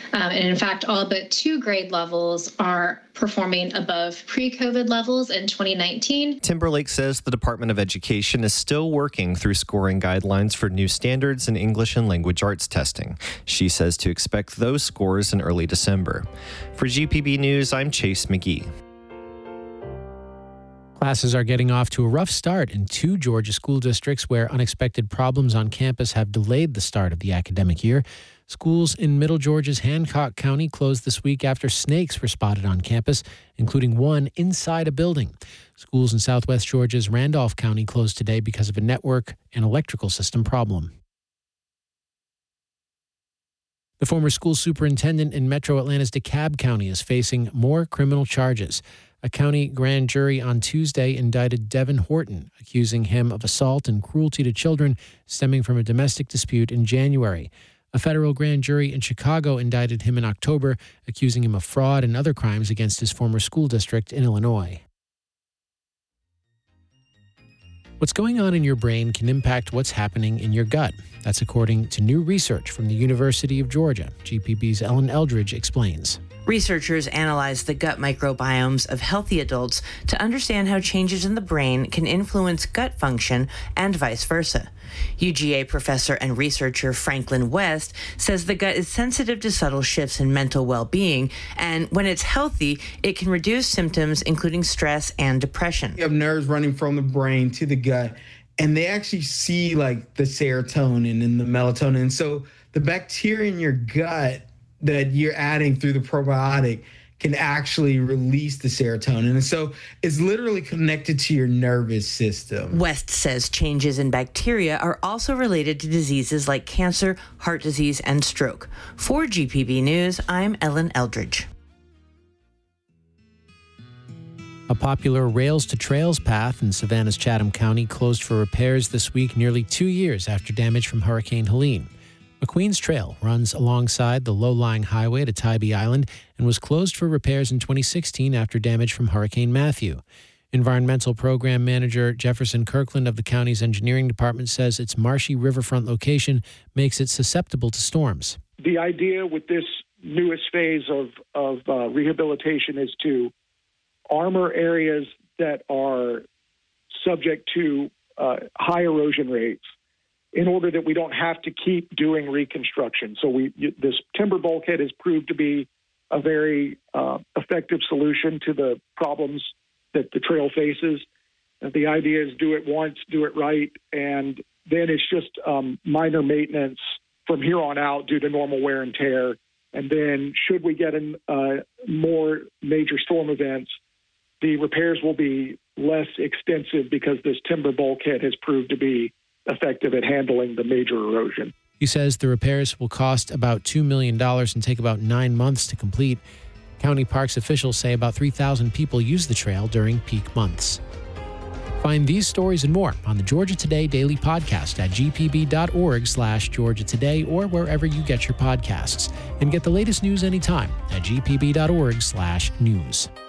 And in fact, all but 2 grade levels are performing above pre-COVID levels in 2019. Timberlake says the Department of Education is still working through scoring guidelines for new standards in English and language arts testing. She says to expect those scores in early December. For GPB News, I'm Chase McGee. Classes are getting off to a rough start in 2 Georgia school districts where unexpected problems on campus have delayed the start of the academic year. Schools in Middle Georgia's Hancock County closed this week after snakes were spotted on campus, including one inside a building. Schools in Southwest Georgia's Randolph County closed today because of a network and electrical system problem. The former school superintendent in Metro Atlanta's DeKalb County is facing more criminal charges. A county grand jury on Tuesday indicted Devin Horton, accusing him of assault and cruelty to children stemming from a domestic dispute in January. A federal grand jury in Chicago indicted him in October, accusing him of fraud and other crimes against his former school district in Illinois. What's going on in your brain can impact what's happening in your gut. That's according to new research from the University of Georgia. GPB's Ellen Eldridge explains. Researchers analyzed the gut microbiomes of healthy adults to understand how changes in the brain can influence gut function and vice versa. UGA professor and researcher Franklin West says the gut is sensitive to subtle shifts in mental well-being, and when it's healthy, it can reduce symptoms including stress and depression. You have nerves running from the brain to the gut, and they actually see like the serotonin and the melatonin. And so the bacteria in your gut that you're adding through the probiotic can actually release the serotonin. And so it's literally connected to your nervous system. West says changes in bacteria are also related to diseases like cancer, heart disease, and stroke. For GPB News, I'm Ellen Eldridge. A popular Rails to Trails path in Savannah's Chatham County closed for repairs this week, nearly 2 years after damage from Hurricane Helene. McQueen's Trail runs alongside the low-lying highway to Tybee Island and was closed for repairs in 2016 after damage from Hurricane Matthew. Environmental Program Manager Jefferson Kirkland of the county's engineering department says its marshy riverfront location makes it susceptible to storms. The idea with this newest phase of rehabilitation is to armor areas that are subject to high erosion rates, in order that we don't have to keep doing reconstruction. So this timber bulkhead has proved to be a very effective solution to the problems that the trail faces. And the idea is do it once, do it right, and then it's just minor maintenance from here on out due to normal wear and tear. And then should we get in more major storm events, the repairs will be less extensive because this timber bulkhead has proved to be effective at handling the major erosion. He says the repairs will cost about $2 million and take about 9 months to complete. County Parks officials say about 3,000 people use the trail during peak months. Find these stories and more on the Georgia Today Daily Podcast at gpb.org/Georgia Today or wherever you get your podcasts. And get the latest news anytime at gpb.org/news.